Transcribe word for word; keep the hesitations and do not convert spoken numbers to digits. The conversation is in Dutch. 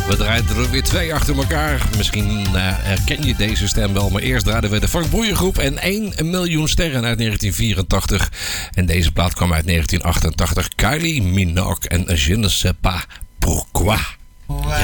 We draaien er weer twee achter elkaar. Misschien uh, herken je deze stem wel. Maar eerst draaiden we de Frank Boeien Groep en één miljoen sterren uit negentien vierentachtig. En deze plaat kwam uit negentien achtentachtig. Kylie Minogue en Je ne sais pas pourquoi. Ja.